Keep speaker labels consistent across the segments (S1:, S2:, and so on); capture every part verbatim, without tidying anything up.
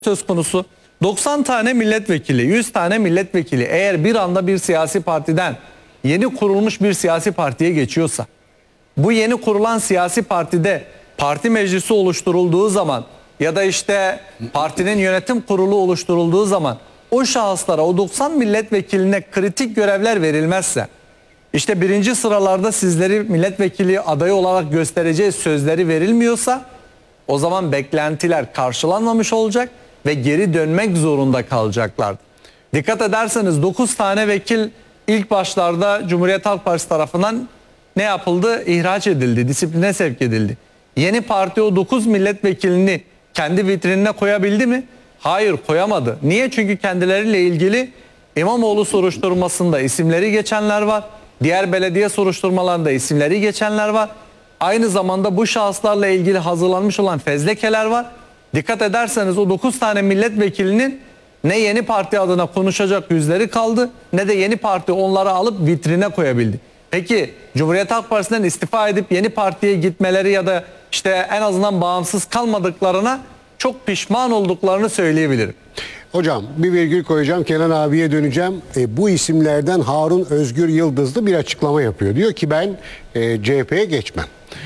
S1: söz konusu. doksan tane milletvekili, yüz tane milletvekili eğer bir anda bir siyasi partiden yeni kurulmuş bir siyasi partiye geçiyorsa, bu yeni kurulan siyasi partide parti meclisi oluşturulduğu zaman ya da işte partinin yönetim kurulu oluşturulduğu zaman o şahıslara, o doksan milletvekiline kritik görevler verilmezse, işte birinci sıralarda sizleri milletvekili adayı olarak göstereceğiz sözleri verilmiyorsa, o zaman beklentiler karşılanmamış olacak ve geri dönmek zorunda kalacaklar. Dikkat ederseniz dokuz tane vekil ilk başlarda Cumhuriyet Halk Partisi tarafından ne yapıldı? İhraç edildi, disipline sevk edildi. Yeni parti o dokuz milletvekilini kendi vitrinine koyabildi mi? Hayır, koyamadı. Niye? Çünkü kendileriyle ilgili İmamoğlu soruşturmasında isimleri geçenler var. Diğer belediye soruşturmalarında isimleri geçenler var. Aynı zamanda bu şahıslarla ilgili hazırlanmış olan fezlekeler var. Dikkat ederseniz o dokuz tane milletvekilinin ne yeni parti adına konuşacak yüzleri kaldı, ne de yeni parti onları alıp vitrine koyabildi. Peki Cumhuriyet Halk Partisi'nden istifa edip yeni partiye gitmeleri ya da işte en azından bağımsız kalmadıklarına çok pişman olduklarını söyleyebilirim.
S2: Hocam bir virgül koyacağım, Kenan abiye döneceğim. E, bu isimlerden Harun Özgür Yıldızlı bir açıklama yapıyor. Diyor ki ben e, C H P'ye geçmem.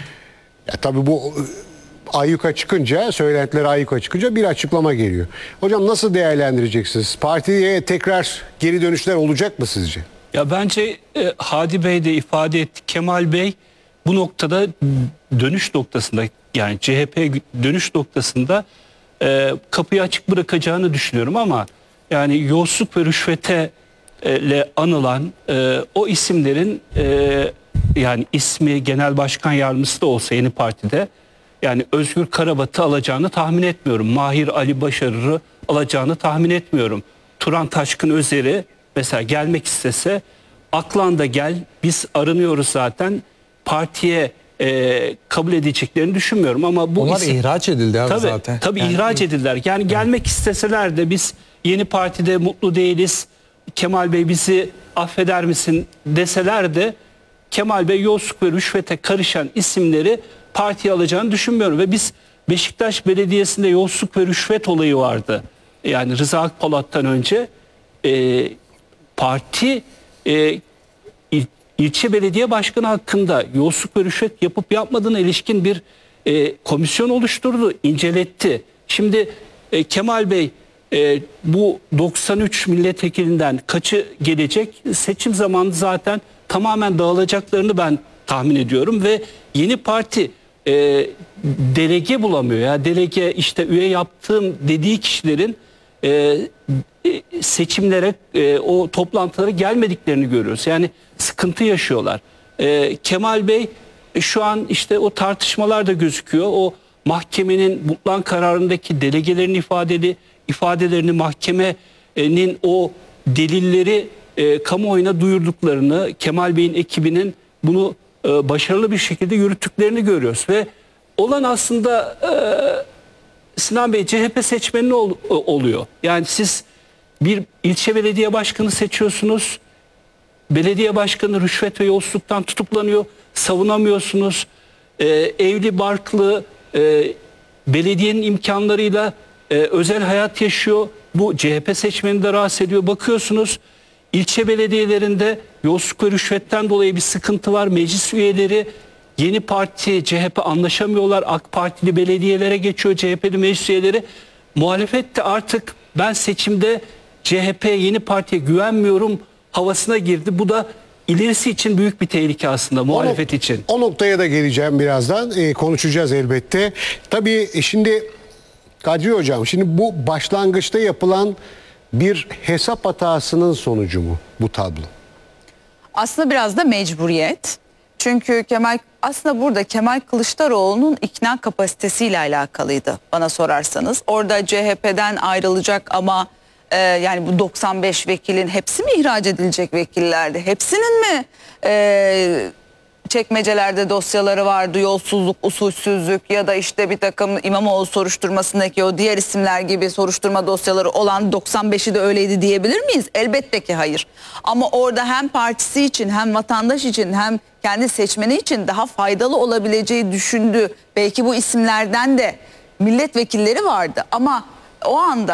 S2: Ya tabii bu ayyuka çıkınca, söylentileri ayyuka çıkınca bir açıklama geliyor. Hocam nasıl değerlendireceksiniz? Partiye tekrar geri dönüşler olacak mı sizce?
S3: Ya bence e, Hadi Bey de ifade etti. Kemal Bey bu noktada dönüş noktasında, yani C H P dönüş noktasında e, kapıyı açık bırakacağını düşünüyorum ama yani yolsuzluk ve rüşvete e, ile anılan e, o isimlerin e, yani ismi genel başkan yardımcısı da olsa yeni partide, yani Özgür Karabat'ı alacağını tahmin etmiyorum. Mahir Ali Başarır'ı alacağını tahmin etmiyorum. Turan Taşkın Özer'i mesela gelmek istese, aklan da gel, biz aranıyoruz zaten, partiye e, kabul edeceklerini düşünmüyorum. Ama bu
S1: Onlar
S3: isim,
S1: ihraç edildi abi
S3: tabii,
S1: zaten.
S3: Tabii
S1: yani,
S3: ihraç edildiler. Yani gelmek isteseler de biz yeni partide mutlu değiliz, Kemal Bey bizi affeder misin deseler de Kemal Bey yolsuzluk ve rüşvete karışan isimleri partiye alacağını düşünmüyorum. Ve biz Beşiktaş Belediyesi'nde yolsuzluk ve rüşvet olayı vardı. Yani Rıza Akpolat'tan önce e, parti e, il, ilçe belediye başkanı hakkında yolsuzluk ve rüşvet yapıp yapmadığına ilişkin bir e, komisyon oluşturdu, inceletti. Şimdi e, Kemal Bey e, bu doksan üç milletvekilinden kaçı gelecek? Seçim zamanı zaten tamamen dağılacaklarını ben tahmin ediyorum ve yeni parti e, delege bulamıyor. Ya delege, işte üye yaptığım dediği kişilerin e, seçimlere, e, o toplantılara gelmediklerini görüyoruz. Yani sıkıntı yaşıyorlar. E, Kemal Bey e, şu an işte o tartışmalar da gözüküyor. O mahkemenin mutlak kararındaki delegelerin ifadeli ifadelerini, mahkemenin o delilleri e, kamuoyuna duyurduklarını, Kemal Bey'in ekibinin bunu e, başarılı bir şekilde yürüttüklerini görüyoruz ve olan aslında e, Sinan Bey, C H P seçmeni ol, oluyor. Yani siz bir ilçe belediye başkanı seçiyorsunuz, belediye başkanı rüşvet ve yolsuzluktan tutuklanıyor, savunamıyorsunuz. E, evli barklı, e, belediyenin imkanlarıyla e, özel hayat yaşıyor. Bu C H P seçmenini de rahatsız ediyor. Bakıyorsunuz ilçe belediyelerinde yolsuzluk ve rüşvetten dolayı bir sıkıntı var. Meclis üyeleri yeni parti C H P anlaşamıyorlar. AK Partili belediyelere geçiyor C H P'li meclis üyeleri. Muhalefet de artık ben seçimde C H P yeni partiye güvenmiyorum havasına girdi. Bu da ilerisi için büyük bir tehlike aslında, muhalefet
S2: o,
S3: için.
S2: O noktaya da geleceğim birazdan. E, konuşacağız elbette. Tabii e, şimdi Kadri Hocam, şimdi bu başlangıçta yapılan bir hesap hatasının sonucu mu bu tablo?
S4: Aslında biraz da mecburiyet. Çünkü Kemal, aslında burada Kemal Kılıçdaroğlu'nun ikna kapasitesiyle alakalıydı bana sorarsanız. Orada C H P'den ayrılacak ama e, yani bu doksan beş vekilin hepsi mi ihraç edilecek vekillerdi? Hepsinin mi e, çekmecelerde dosyaları vardı, yolsuzluk, usulsüzlük ya da işte bir takım İmamoğlu soruşturmasındaki o diğer isimler gibi soruşturma dosyaları olan doksan beşi de öyleydi diyebilir miyiz? Elbette ki hayır. Ama orada hem partisi için, hem vatandaş için, hem kendi seçmeni için daha faydalı olabileceği düşündü. Belki bu isimlerden de milletvekilleri vardı ama o anda